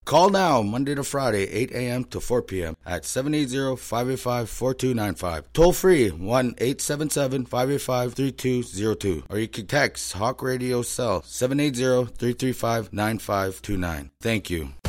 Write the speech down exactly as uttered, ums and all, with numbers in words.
Call now, Monday to Friday, eight a.m. to four p.m. at seven eight zero, five eight five, four two nine five. Toll free, one eight seven seven, five eight five, three two zero two. Or you can text Hawk Radio cell seven eight zero, three three five, nine five two nine. Thank you.